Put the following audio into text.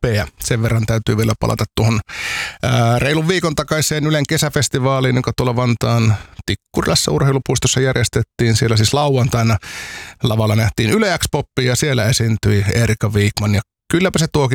häpeä. Sen verran täytyy vielä palata tuohon reilun viikon takaiseen Ylen kesäfestivaaliin, joka tuolla Vantaan Tikkurilassa urheilupuistossa järjestettiin. Siellä siis lauantaina lavalla nähtiin Yle X-Poppi ja siellä esiintyi Erika Wigman. Ja kylläpä se tuokin